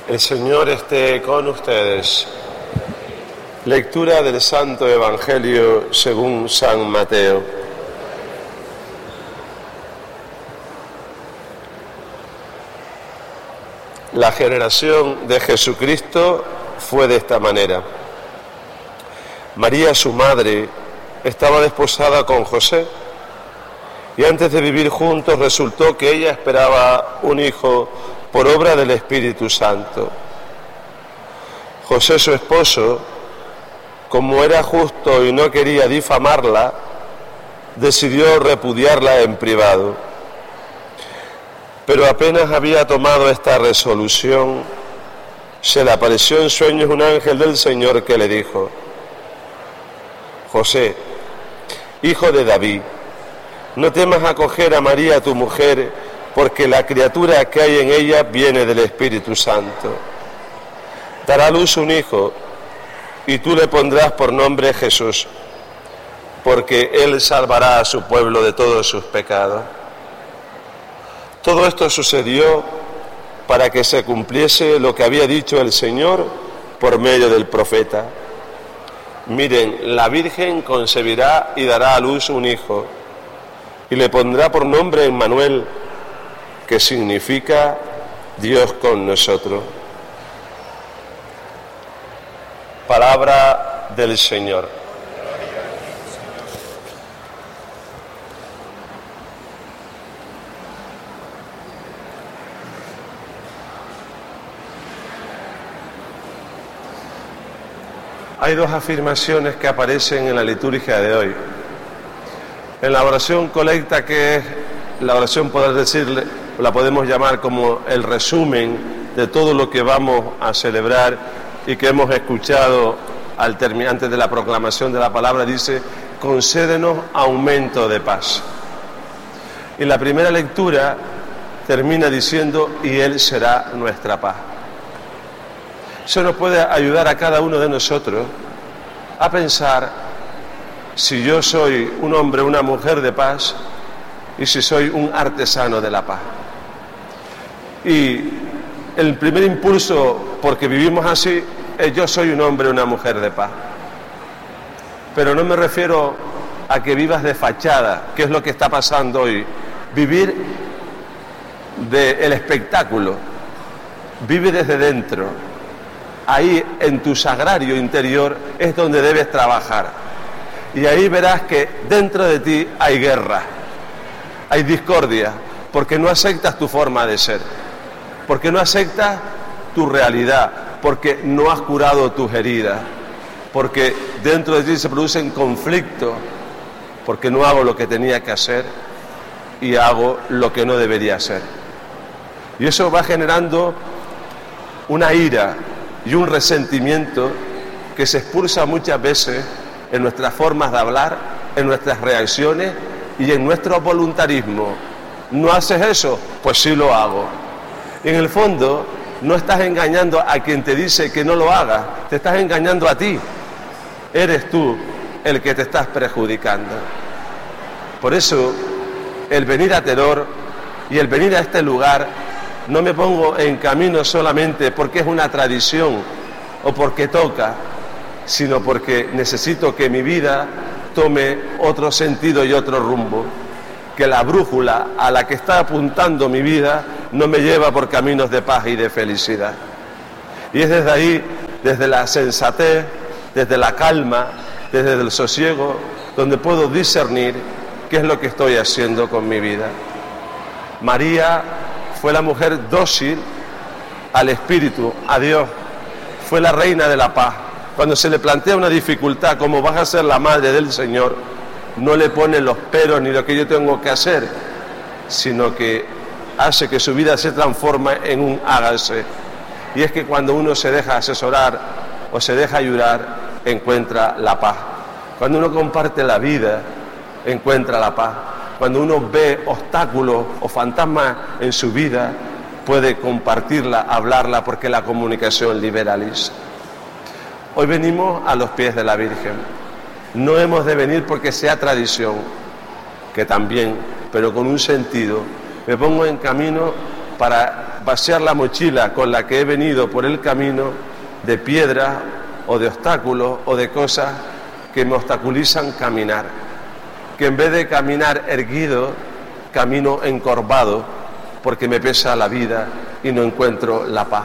El Señor esté con ustedes. Lectura del Santo Evangelio según San Mateo. La generación de Jesucristo fue de esta manera. María, su madre, estaba desposada con José, y antes de vivir juntos resultó que ella esperaba un hijo por obra del Espíritu Santo. José, su esposo, como era justo y no quería difamarla, decidió repudiarla en privado. Pero apenas había tomado esta resolución, se le apareció en sueños un ángel del Señor que le dijo: José, hijo de David, no temas acoger a María tu mujer, porque la criatura que hay en ella viene del Espíritu Santo. Dará a luz un hijo, y tú le pondrás por nombre Jesús, porque él salvará a su pueblo de todos sus pecados. Todo esto sucedió para que se cumpliese lo que había dicho el Señor por medio del profeta. Miren, la Virgen concebirá y dará a luz un hijo, y le pondrá por nombre Emmanuel, que significa Dios con nosotros. Palabra del Señor. Hay dos afirmaciones que aparecen en la liturgia de hoy. En la oración colecta, que es la oración, poder decirle, la podemos llamar como el resumen de todo lo que vamos a celebrar y que hemos escuchado antes de la proclamación de la palabra, dice: concédenos aumento de paz. Y la primera lectura termina diciendo: y Él será nuestra paz. Eso nos puede ayudar a cada uno de nosotros a pensar si yo soy un hombre o una mujer de paz y si soy un artesano de la paz. Y el primer impulso, porque vivimos así, es: yo soy un hombre o una mujer de paz. Pero no me refiero a que vivas de fachada, que es lo que está pasando hoy. Vivir del espectáculo. Vive desde dentro. Ahí, en tu sagrario interior, es donde debes trabajar. Y ahí verás que dentro de ti hay guerra, hay discordia, porque no aceptas tu forma de ser, porque no aceptas tu realidad, porque no has curado tus heridas, porque dentro de ti se producen conflictos, porque no hago lo que tenía que hacer y hago lo que no debería hacer. Y eso va generando una ira y un resentimiento que se expulsa muchas veces en nuestras formas de hablar, en nuestras reacciones y en nuestro voluntarismo. ¿No haces eso? Pues sí lo hago. En el fondo, no estás engañando a quien te dice que no lo hagas, te estás engañando a ti. Eres tú el que te estás perjudicando. Por eso, el venir a Teror y el venir a este lugar, no me pongo en camino solamente porque es una tradición o porque toca, sino porque necesito que mi vida tome otro sentido y otro rumbo, que la brújula a la que está apuntando mi vida no me lleva por caminos de paz y de felicidad. Y es desde ahí, desde la sensatez, desde la calma, desde el sosiego, donde puedo discernir qué es lo que estoy haciendo con mi vida. María fue la mujer dócil al Espíritu, a Dios, fue la reina de la paz. Cuando se le plantea una dificultad, como vas a ser la madre del Señor, no le pone los peros ni lo que yo tengo que hacer, sino que hace que su vida se transforme en un hágase. Y es que cuando uno se deja asesorar o se deja ayudar, encuentra la paz. Cuando uno comparte la vida, encuentra la paz. Cuando uno ve obstáculos o fantasmas en su vida, puede compartirla, hablarla, porque la comunicación liberaliza. Hoy venimos a los pies de la Virgen. No hemos de venir porque sea tradición, que también, pero con un sentido. Me pongo en camino para vaciar la mochila con la que he venido por el camino de piedras o de obstáculos o de cosas que me obstaculizan caminar. Que en vez de caminar erguido, camino encorvado porque me pesa la vida y no encuentro la paz.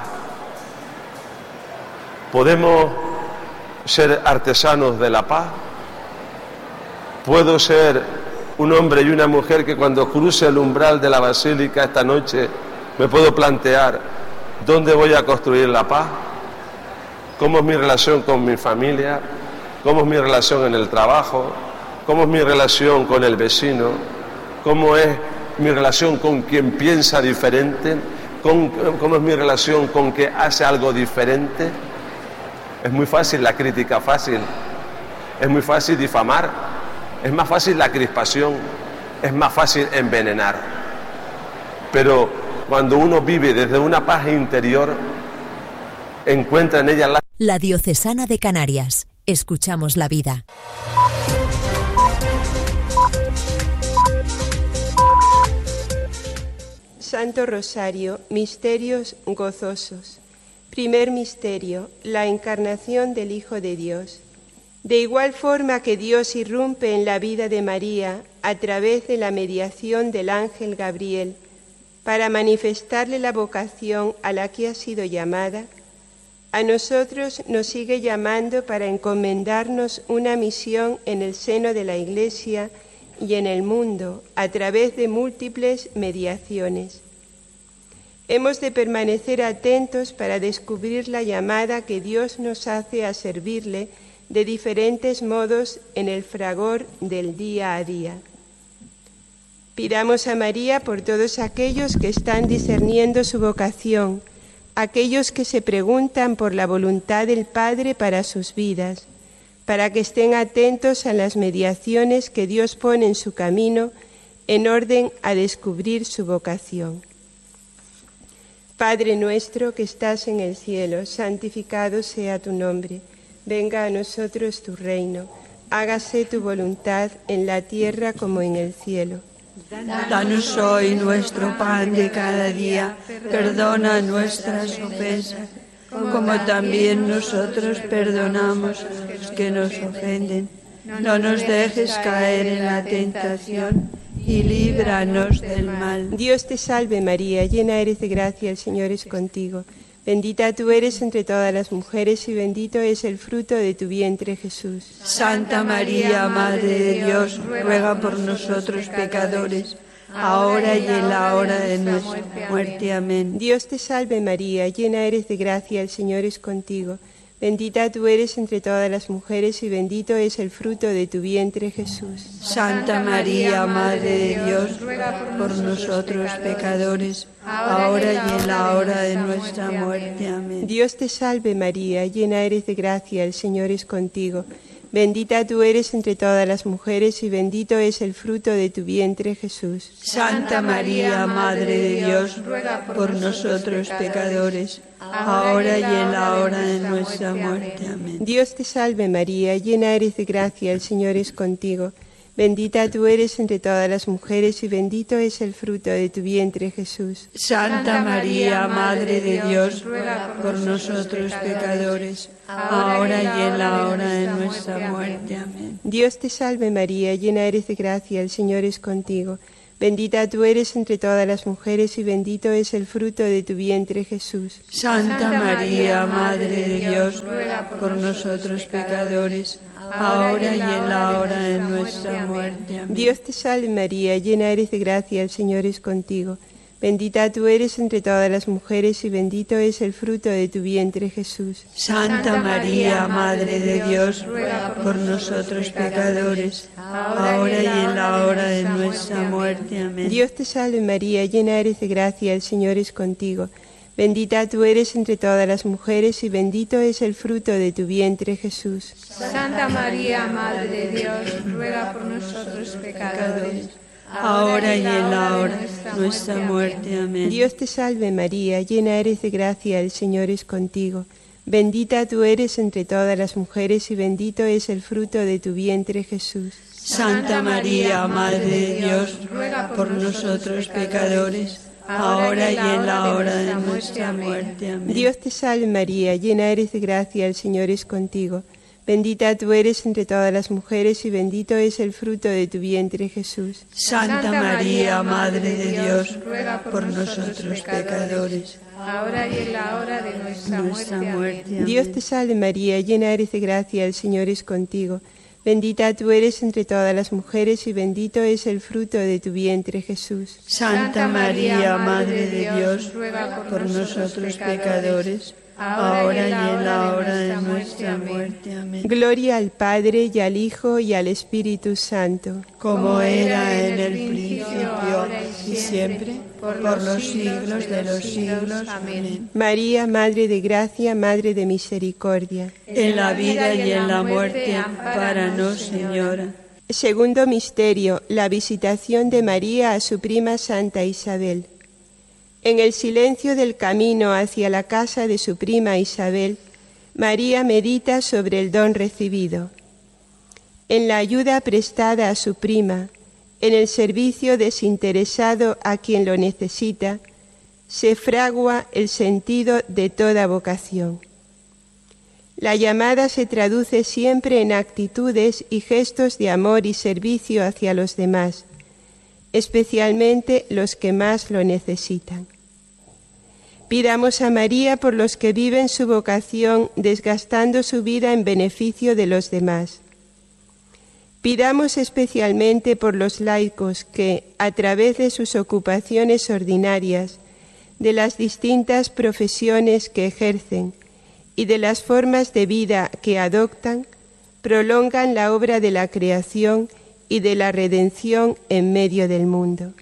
¿Podemos ser artesanos de la paz? ¿Puedo ser un hombre y una mujer que cuando cruce el umbral de la basílica esta noche me puedo plantear dónde voy a construir la paz? ¿Cómo es mi relación con mi familia? ¿Cómo es mi relación en el trabajo? ¿Cómo es mi relación con el vecino? ¿Cómo es mi relación con quien piensa diferente? ¿Cómo es mi relación con quien hace algo diferente? Es muy fácil la crítica fácil, es muy fácil difamar, es más fácil la crispación, es más fácil envenenar. Pero cuando uno vive desde una paz interior, encuentra en ella La Diocesana de Canarias. Escuchamos la vida. Santo Rosario, misterios gozosos. Primer misterio, la encarnación del Hijo de Dios. De igual forma que Dios irrumpe en la vida de María a través de la mediación del ángel Gabriel para manifestarle la vocación a la que ha sido llamada, a nosotros nos sigue llamando para encomendarnos una misión en el seno de la Iglesia y en el mundo a través de múltiples mediaciones. Hemos de permanecer atentos para descubrir la llamada que Dios nos hace a servirle de diferentes modos en el fragor del día a día. Pidamos a María por todos aquellos que están discerniendo su vocación, aquellos que se preguntan por la voluntad del Padre para sus vidas, para que estén atentos a las mediaciones que Dios pone en su camino en orden a descubrir su vocación. Padre nuestro que estás en el cielo, santificado sea tu nombre. Venga a nosotros tu reino. Hágase tu voluntad en la tierra como en el cielo. Danos hoy nuestro pan de cada día. Perdona nuestras ofensas, como también nosotros perdonamos a los que nos ofenden. No nos dejes caer en la tentación y líbranos del mal. Dios te salve María, llena eres de gracia, el Señor es contigo. Bendita tú eres entre todas las mujeres y bendito es el fruto de tu vientre, Jesús. Santa María, Madre de Dios, ruega por nosotros pecadores, ahora y en la hora de nuestra muerte. Amén. Dios te salve María, llena eres de gracia, el Señor es contigo. Bendita tú eres entre todas las mujeres y bendito es el fruto de tu vientre, Jesús. Santa María, Madre de Dios, ruega por nosotros pecadores, ahora y en la hora de nuestra muerte. Amén. Dios te salve María, llena eres de gracia, el Señor es contigo. Bendita tú eres entre todas las mujeres y bendito es el fruto de tu vientre, Jesús. Santa María, Madre de Dios, ruega por nosotros pecadores, ahora y en la hora de nuestra muerte. Amén. Dios te salve María, llena eres de gracia, el Señor es contigo. Bendita tú eres entre todas las mujeres y bendito es el fruto de tu vientre, Jesús. Santa María, Madre de Dios, ruega por nosotros pecadores, ahora y en la hora de nuestra muerte. Amén. Dios te salve María, llena eres de gracia, el Señor es contigo. Bendita tú eres entre todas las mujeres y bendito es el fruto de tu vientre, Jesús. Santa María, Madre de Dios, ruega por nosotros pecadores, ahora y en la hora de nuestra muerte. Amén. Dios te salve María, llena eres de gracia, el Señor es contigo. Bendita tú eres entre todas las mujeres y bendito es el fruto de tu vientre, Jesús. Santa María, Madre de Dios, ruega por nosotros pecadores, ahora y en la hora de nuestra muerte. Amén. Dios te salve María, llena eres de gracia, el Señor es contigo. Bendita tú eres entre todas las mujeres y bendito es el fruto de tu vientre, Jesús. Santa María, Madre de Dios, ruega por nosotros pecadores, ahora y en la hora de nuestra muerte. Amén. Dios te salve María, llena eres de gracia, el Señor es contigo. Bendita tú eres entre todas las mujeres y bendito es el fruto de tu vientre, Jesús. Santa María, Madre de Dios, ruega por nosotros pecadores, ahora y en la hora de nuestra muerte. Amén. Dios te salve María, llena eres de gracia, el Señor es contigo. Bendita tú eres entre todas las mujeres y bendito es el fruto de tu vientre, Jesús. Santa María, Madre de Dios, ruega por nosotros pecadores, ahora y en la hora de nuestra muerte. Amén. Dios te salve María, llena eres de gracia, el Señor es contigo. Bendita tú eres entre todas las mujeres y bendito es el fruto de tu vientre, Jesús. Santa María, Madre de Dios, ruega por nosotros pecadores, ahora y en la hora de nuestra muerte. Amén. Gloria al Padre y al Hijo y al Espíritu Santo. Como era en el principio, ahora y siempre, por los siglos de los siglos. Amén. María, Madre de Gracia, Madre de Misericordia. En la vida y en la muerte, ampáranos, Señora. Segundo misterio, la visitación de María a su prima Santa Isabel. En el silencio del camino hacia la casa de su prima Isabel, María medita sobre el don recibido. En la ayuda prestada a su prima, en el servicio desinteresado a quien lo necesita, se fragua el sentido de toda vocación. La llamada se traduce siempre en actitudes y gestos de amor y servicio hacia los demás, especialmente los que más lo necesitan. Pidamos a María por los que viven su vocación desgastando su vida en beneficio de los demás. Pidamos especialmente por los laicos que, a través de sus ocupaciones ordinarias, de las distintas profesiones que ejercen y de las formas de vida que adoptan, prolongan la obra de la creación y de la redención en medio del mundo.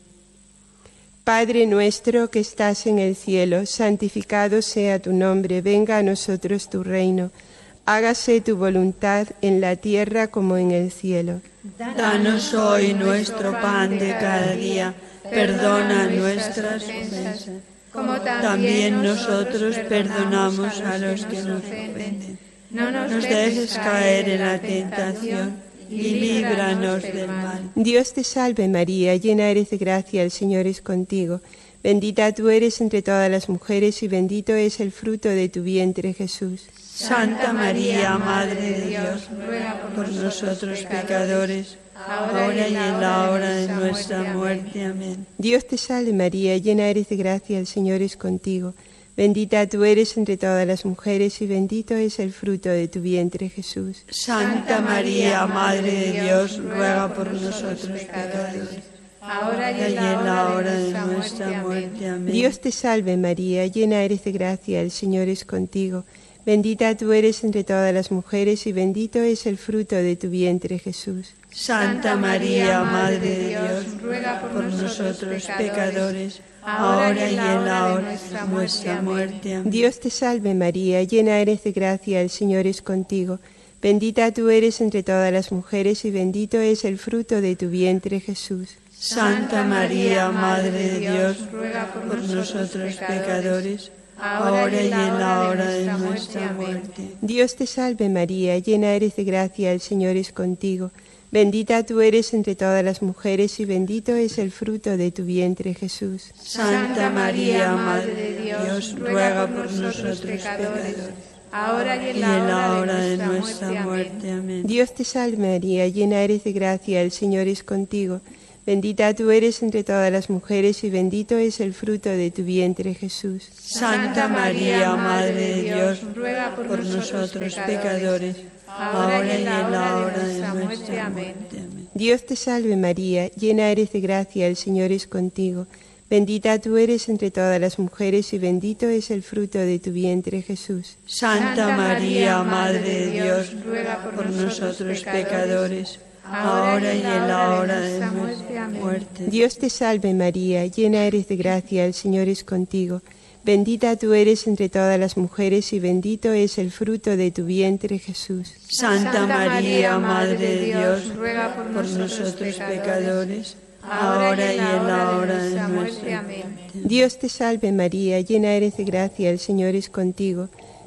Padre nuestro que estás en el cielo, santificado sea tu nombre, venga a nosotros tu reino, hágase tu voluntad en la tierra como en el cielo. Danos hoy nuestro pan de cada día, perdona nuestras ofensas, como también nosotros perdonamos a los que nos ofenden. No nos dejes caer en la tentación y líbranos del mal. Dios te salve María, llena eres de gracia, el Señor es contigo. Bendita tú eres entre todas las mujeres y bendito es el fruto de tu vientre, Jesús. Santa María, Madre de Dios, ruega por nosotros pecadores, ahora y en la hora de nuestra muerte. Amén. Dios te salve María, llena eres de gracia, el Señor es contigo. Bendita tú eres entre todas las mujeres y bendito es el fruto de tu vientre, Jesús. Santa María, Madre de Dios, ruega por nosotros pecadores, ahora y en la hora de nuestra muerte. Amén. Dios te salve María, llena eres de gracia, el Señor es contigo. Bendita tú eres entre todas las mujeres y bendito es el fruto de tu vientre, Jesús. Santa María, Madre de Dios, ruega por nosotros pecadores, ahora y en la hora de nuestra muerte. Amén. Dios te salve María, llena eres de gracia, el Señor es contigo. Bendita tú eres entre todas las mujeres y bendito es el fruto de tu vientre, Jesús. Santa María, Madre de Dios, ruega por nosotros pecadores, ahora y en la hora de nuestra muerte. Dios te salve María, llena eres de gracia, el Señor es contigo. Bendita tú eres entre todas las mujeres y bendito es el fruto de tu vientre, Jesús. Santa María, Madre de Dios, ruega por nosotros pecadores, ahora y en la hora de nuestra muerte. Amén. Dios te salve María, llena eres de gracia, el Señor es contigo. Bendita tú eres entre todas las mujeres y bendito es el fruto de tu vientre, Jesús. Santa María, Madre de Dios, ruega por nosotros pecadores, ahora y en la hora de nuestra muerte. Amén. Dios te salve María, llena eres de gracia, el Señor es contigo. Bendita tú eres entre todas las mujeres y bendito es el fruto de tu vientre, Jesús. Santa María, Madre de Dios, ruega por nosotros pecadores, ahora y en la hora de nuestra muerte. Dios te salve María, llena eres de gracia, el Señor es contigo. Bendita tú eres entre todas las mujeres y bendito es el fruto de tu vientre, Jesús. Santa María, Madre de Dios, ruega por nosotros pecadores, ahora y en la hora de nuestra muerte. Dios te salve María, llena eres de gracia, el Señor es contigo.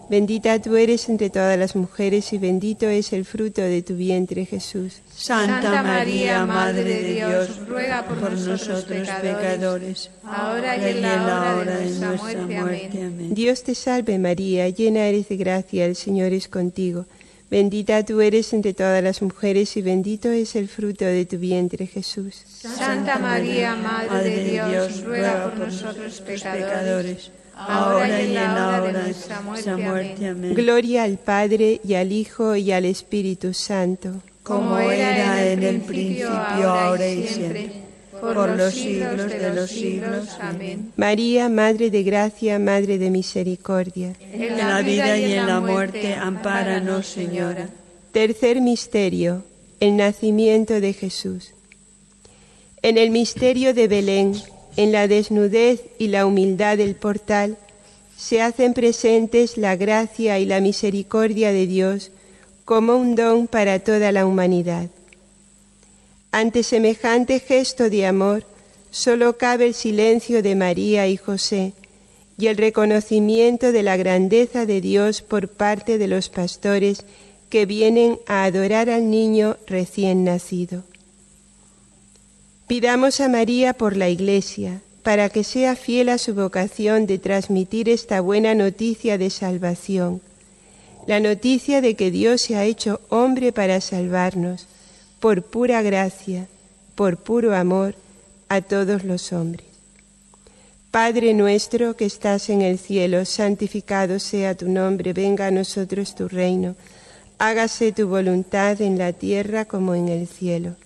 Bendita tú eres entre todas las mujeres y bendito es el fruto de tu vientre, Jesús. Santa María, Madre de Dios, ruega por nosotros pecadores, ahora y en la hora de nuestra muerte. Amén. Dios te salve María, llena eres de gracia, el Señor es contigo. Bendita tú eres entre todas las mujeres y bendito es el fruto de tu vientre, Jesús. Santa María, Madre de Dios, ruega por nosotros pecadores, ahora y en la hora de nuestra muerte. Amén. Gloria al Padre, y al Hijo, y al Espíritu Santo. Como era en el principio, ahora y siempre, por los siglos de los siglos. Amén. María, Madre de gracia, Madre de misericordia. En la vida y en la muerte, ampáranos, Señora. Tercer misterio, el nacimiento de Jesús. En el misterio de Belén, en la desnudez y la humildad del portal, se hacen presentes la gracia y la misericordia de Dios como un don para toda la humanidad. Ante semejante gesto de amor, solo cabe el silencio de María y José y el reconocimiento de la grandeza de Dios por parte de los pastores que vienen a adorar al niño recién nacido. Pidamos a María por la Iglesia, para que sea fiel a su vocación de transmitir esta buena noticia de salvación, la noticia de que Dios se ha hecho hombre para salvarnos, por pura gracia, por puro amor, a todos los hombres. Padre nuestro que estás en el cielo, santificado sea tu nombre, venga a nosotros tu reino, hágase tu voluntad en la tierra como en el cielo.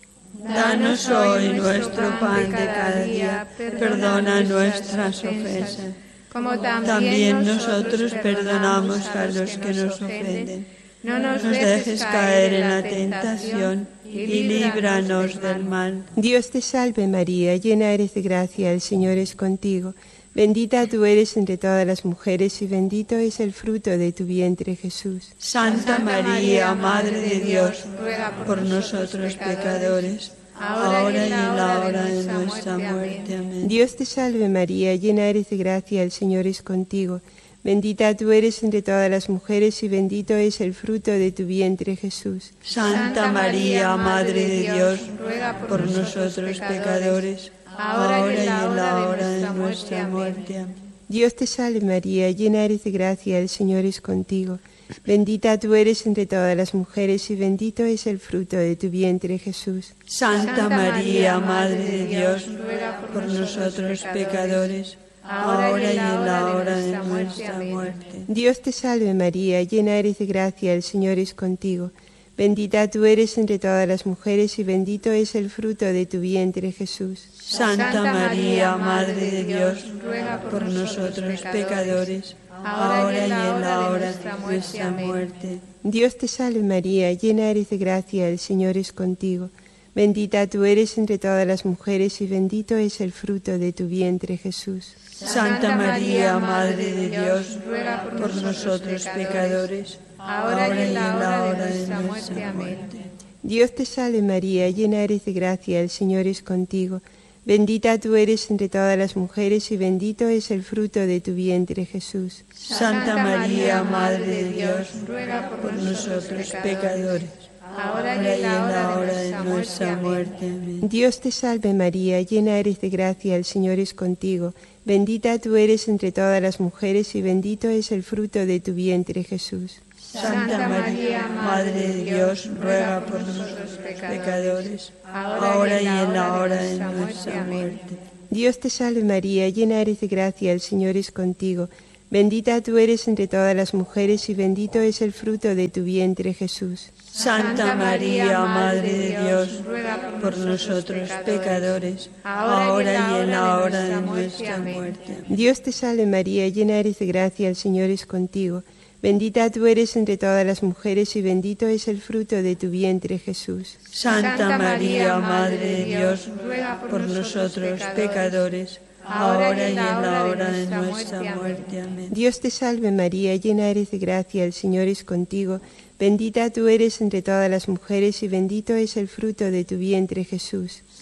Danos hoy nuestro pan de cada día, perdona nuestras ofensas, como también nosotros perdonamos a los que nos ofenden. No nos dejes caer en la tentación y líbranos del mal. Dios te salve María, llena eres de gracia, el Señor es contigo. Bendita tú eres entre todas las mujeres y bendito es el fruto de tu vientre, Jesús. Santa María, Madre de Dios, ruega por nosotros pecadores, ahora y en la hora de nuestra muerte. Amén. Dios te salve María, llena eres de gracia, el Señor es contigo. Bendita tú eres entre todas las mujeres y bendito es el fruto de tu vientre, Jesús. Santa María, Madre de Dios, ruega por nosotros pecadores, ahora y en la hora de nuestra muerte. Amén. Dios te salve María, llena eres de gracia, el Señor es contigo. Bendita tú eres entre todas las mujeres y bendito es el fruto de tu vientre, Jesús. Santa María, Madre de Dios, ruega por nosotros pecadores, ahora y en la hora de nuestra muerte. Dios te salve María, llena eres de gracia, el Señor es contigo. Bendita tú eres entre todas las mujeres y bendito es el fruto de tu vientre, Jesús. Santa María, Madre de Dios, ruega por nosotros pecadores, ahora y en la hora de nuestra muerte. Dios te salve María, llena eres de gracia, el Señor es contigo. Bendita tú eres entre todas las mujeres y bendito es el fruto de tu vientre, Jesús. Santa María, Madre de Dios, ruega por nosotros pecadores, ahora y en la hora de nuestra muerte. Dios te salve María, llena eres de gracia, el Señor es contigo. Bendita tú eres entre todas las mujeres y bendito es el fruto de tu vientre, Jesús. Santa María, Madre de Dios, ruega por nosotros pecadores, ahora y en la hora de nuestra muerte. Amén. Dios te salve María, llena eres de gracia, el Señor es contigo. Bendita tú eres entre todas las mujeres y bendito es el fruto de tu vientre, Jesús. Santa María, Madre de Dios, ruega por nosotros pecadores, ahora y en la hora de nuestra muerte. Dios te salve María, llena eres de gracia, el Señor es contigo. Bendita tú eres entre todas las mujeres y bendito es el fruto de tu vientre, Jesús. Santa María, Madre de Dios, ruega por nosotros pecadores, ahora y en la hora de nuestra muerte. Dios te salve María, llena eres de gracia, el Señor es contigo. Bendita tú eres entre todas las mujeres y bendito es el fruto de tu vientre, Jesús. Santa María, Madre de Dios, ruega por nosotros pecadores, ahora y en la hora de nuestra muerte. Amén. Dios te salve María, llena eres de gracia, el Señor es contigo. Bendita tú eres entre todas las mujeres y bendito es el fruto de tu vientre, Jesús.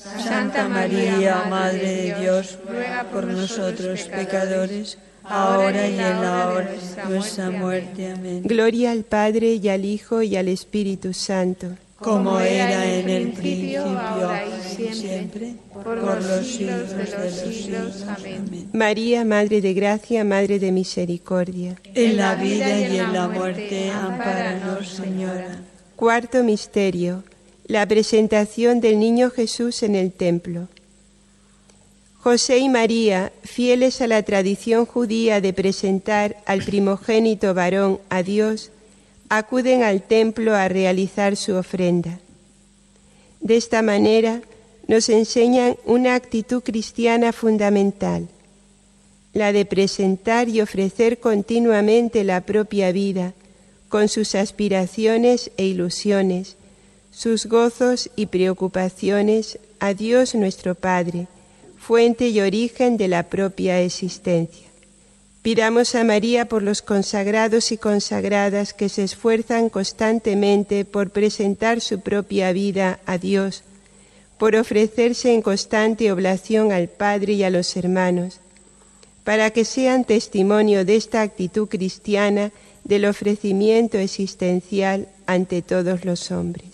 Santa María, Madre de Dios, ruega por nosotros pecadores, ahora y en la hora de nuestra muerte. Amén. Gloria al Padre, y al Hijo, y al Espíritu Santo. Como era en el principio, ahora y siempre, por los siglos de los siglos. Amén. María, Madre de Gracia, Madre de Misericordia. En la vida y en la muerte, ampáranos, Señora. Cuarto misterio: la presentación del niño Jesús en el templo. José y María, fieles a la tradición judía de presentar al primogénito varón a Dios, acuden al templo a realizar su ofrenda. De esta manera nos enseñan una actitud cristiana fundamental, la de presentar y ofrecer continuamente la propia vida, con sus aspiraciones e ilusiones, sus gozos y preocupaciones, a Dios nuestro Padre, fuente y origen de la propia existencia. Pidamos a María por los consagrados y consagradas que se esfuerzan constantemente por presentar su propia vida a Dios, por ofrecerse en constante oblación al Padre y a los hermanos, para que sean testimonio de esta actitud cristiana del ofrecimiento existencial ante todos los hombres.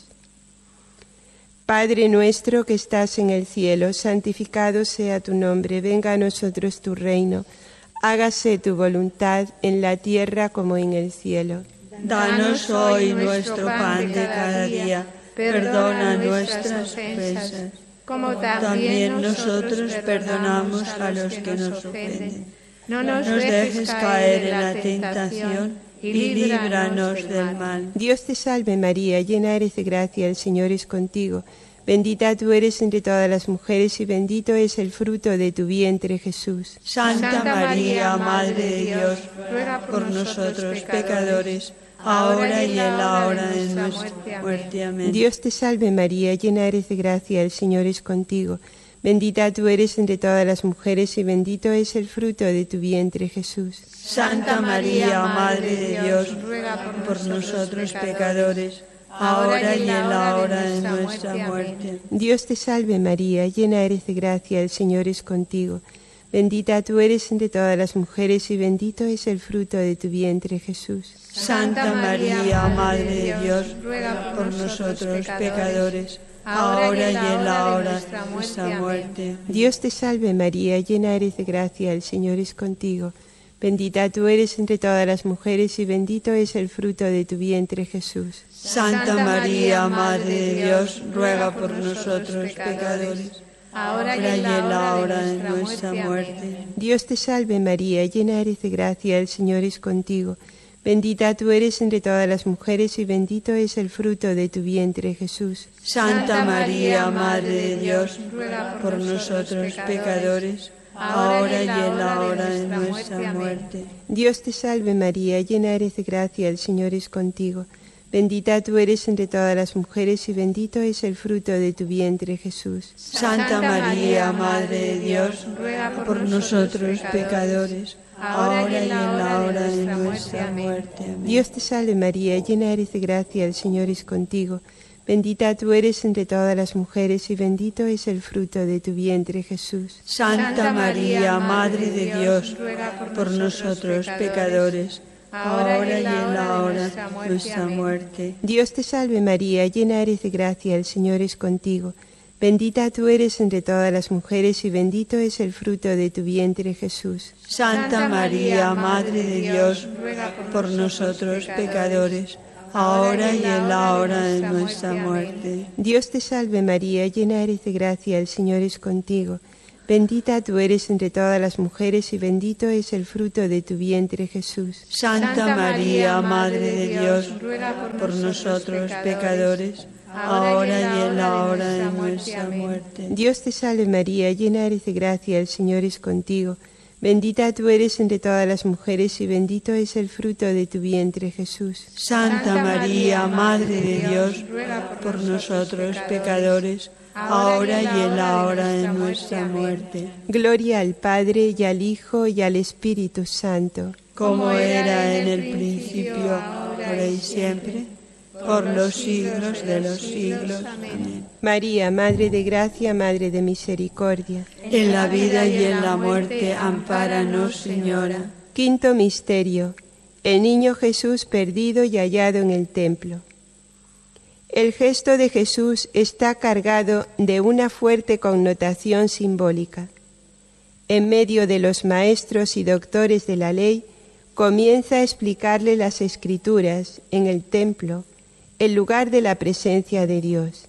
Padre nuestro que estás en el cielo, santificado sea tu nombre, venga a nosotros tu reino, hágase tu voluntad en la tierra como en el cielo. Danos hoy nuestro pan de cada día, perdona nuestras ofensas, como también nosotros perdonamos a los que nos ofenden. No nos dejes caer en la tentación y líbranos del mal. Dios te salve María, llena eres de gracia, el Señor es contigo. Bendita tú eres entre todas las mujeres y bendito es el fruto de tu vientre, Jesús. Santa María, Madre de Dios, ruega por nosotros pecadores, ahora y en la hora de nuestra muerte. Amén. Dios te salve María, llena eres de gracia, el Señor es contigo. Bendita tú eres entre todas las mujeres y bendito es el fruto de tu vientre, Jesús. Santa María, Madre de Dios, ruega por nosotros pecadores, ahora y en la hora de nuestra muerte. Dios te salve María, llena eres de gracia, el Señor es contigo. Bendita tú eres entre todas las mujeres y bendito es el fruto de tu vientre, Jesús. Santa María, Madre de Dios, ruega por nosotros pecadores, ahora y en la hora de nuestra muerte. Dios te salve María, llena eres de gracia, el Señor es contigo. Bendita tú eres entre todas las mujeres y bendito es el fruto de tu vientre, Jesús. Santa María, Madre de Dios, ruega por nosotros pecadores, ahora y en la hora de nuestra muerte. Dios te salve María, llena eres de gracia, el Señor es contigo. Bendita tú eres entre todas las mujeres y bendito es el fruto de tu vientre, Jesús. Santa María, Madre de Dios, ruega por nosotros pecadores, ahora y en la hora de nuestra muerte. Dios te salve María, llena eres de gracia, el Señor es contigo. Bendita tú eres entre todas las mujeres y bendito es el fruto de tu vientre, Jesús. Santa María, Madre de Dios, ruega por nosotros pecadores, ahora y en la hora de nuestra muerte. Amén. Dios te salve María, llena eres de gracia, el Señor es contigo. Bendita tú eres entre todas las mujeres y bendito es el fruto de tu vientre, Jesús. Santa María, Madre de Dios, ruega por nosotros pecadores, ahora y en la hora de nuestra muerte. Dios te salve María, llena eres de gracia, el Señor es contigo. Bendita tú eres entre todas las mujeres y bendito es el fruto de tu vientre, Jesús. Santa María, Madre de Dios, ruega por nosotros pecadores, ahora y en la hora de nuestra muerte. Dios te salve María, llena eres de gracia, el Señor es contigo. Bendita tú eres entre todas las mujeres y bendito es el fruto de tu vientre, Jesús. Santa María, Madre de Dios, ruega por nosotros pecadores, ahora y en la hora de nuestra muerte. Dios te salve María, llena eres de gracia, el Señor es contigo. Bendita tú eres entre todas las mujeres y bendito es el fruto de tu vientre, Jesús. Santa María, Madre de Dios, ruega por nosotros pecadores, ahora y en la hora de nuestra muerte. Gloria al Padre y al Hijo y al Espíritu Santo. Como era en el principio, ahora y siempre, por los siglos de los siglos. Amén. María, Madre de Gracia, Madre de Misericordia. En la vida y en la muerte, ampáranos, Señora. Quinto misterio: el niño Jesús perdido y hallado en el templo. El gesto de Jesús está cargado de una fuerte connotación simbólica. En medio de los maestros y doctores de la ley, comienza a explicarle las Escrituras en el templo, el lugar de la presencia de Dios.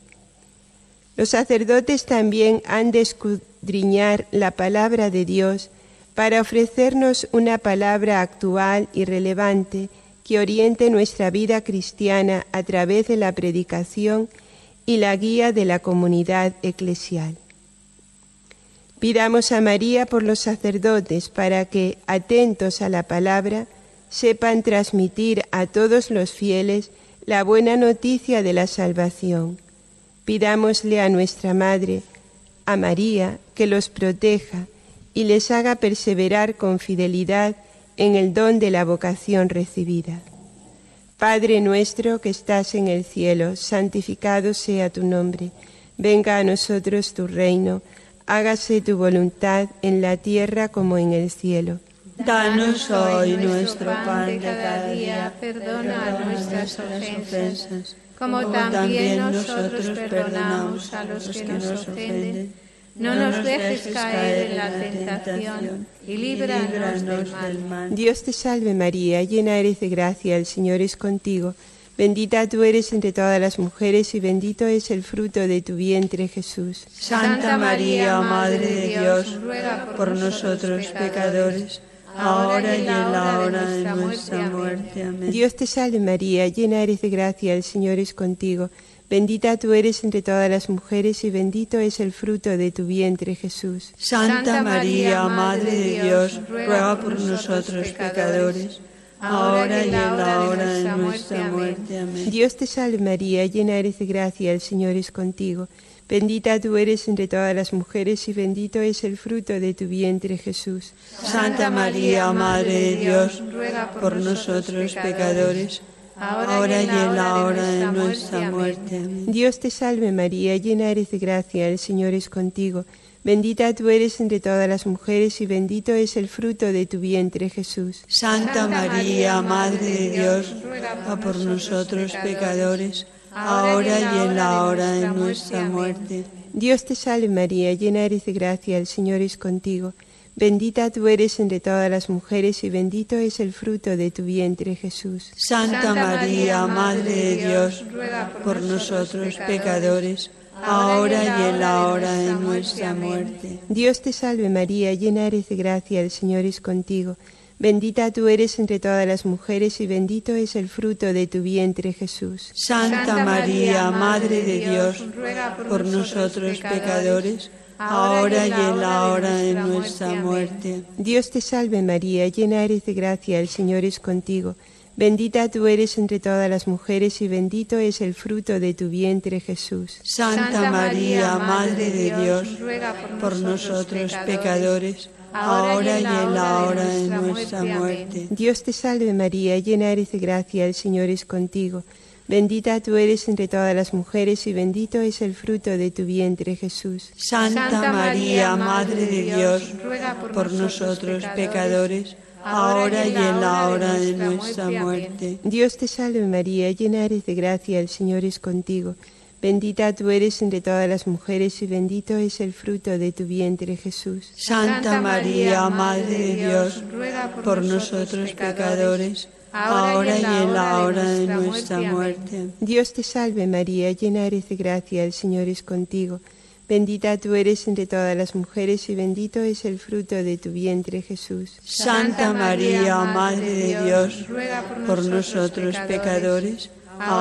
Los sacerdotes también han de escudriñar la palabra de Dios para ofrecernos una palabra actual y relevante que oriente nuestra vida cristiana a través de la predicación y la guía de la comunidad eclesial. Pidamos a María por los sacerdotes para que, atentos a la palabra, sepan transmitir a todos los fieles la buena noticia de la salvación. Pidámosle a nuestra Madre, a María, que los proteja y les haga perseverar con fidelidad en el don de la vocación recibida. Padre nuestro que estás en el cielo, santificado sea tu nombre. Venga a nosotros tu reino. Hágase tu voluntad en la tierra como en el cielo. Danos hoy nuestro pan de cada día. Perdona nuestras ofensas, como también nosotros perdonamos a los que nos ofenden. No nos dejes caer en la tentación y líbranos del mal. Dios te salve María, llena eres de gracia, el Señor es contigo. Bendita tú eres entre todas las mujeres y bendito es el fruto de tu vientre, Jesús. Santa María, Madre de Dios, ruega por nosotros pecadores, ahora y en la hora de nuestra muerte. Amén. Dios te salve María, llena eres de gracia, el Señor es contigo. Bendita tú eres entre todas las mujeres y bendito es el fruto de tu vientre, Jesús. Santa María, Madre de Dios, ruega por nosotros pecadores, ahora y en la hora de nuestra muerte. Amén. Dios te salve María, llena eres de gracia, el Señor es contigo. Bendita tú eres entre todas las mujeres y bendito es el fruto de tu vientre, Jesús. Santa María, Madre de Dios, ruega por nosotros pecadores, ahora y en la hora de nuestra muerte. Amén. Dios te salve María, llena eres de gracia, el Señor es contigo. Bendita tú eres entre todas las mujeres y bendito es el fruto de tu vientre, Jesús. Santa María, Madre de Dios, ruega por nosotros pecadores, ahora y en la hora de nuestra muerte. Dios te salve María, llena eres de gracia, el Señor es contigo. Bendita tú eres entre todas las mujeres y bendito es el fruto de tu vientre, Jesús. Santa María, Madre de Dios, ruega por nosotros pecadores, ahora y en la hora de nuestra muerte. Dios te salve María, llena eres de gracia, el Señor es contigo. Bendita tú eres entre todas las mujeres y bendito es el fruto de tu vientre, Jesús. Santa María, Madre de Dios, ruega por nosotros pecadores, ahora y en la hora de nuestra muerte. Dios te salve María, llena eres de gracia, el Señor es contigo. Bendita tú eres entre todas las mujeres y bendito es el fruto de tu vientre, Jesús. Santa María, Madre de Dios, ruega por nosotros pecadores, ahora y en la hora de nuestra muerte. Dios te salve María, llena eres de gracia, el Señor es contigo. Bendita tú eres entre todas las mujeres y bendito es el fruto de tu vientre, Jesús. Santa María, Madre de Dios, ruega por nosotros pecadores, ahora y en la hora de nuestra muerte. Dios te salve María, llena eres de gracia, el Señor es contigo. Bendita tú eres entre todas las mujeres y bendito es el fruto de tu vientre, Jesús. Santa María, Madre de Dios, ruega por nosotros pecadores, ahora y en la hora de nuestra muerte. Dios te salve María, llena eres de gracia, el Señor es contigo. Bendita tú eres entre todas las mujeres y bendito es el fruto de tu vientre, Jesús. Santa María, Madre de Dios, ruega por nosotros pecadores,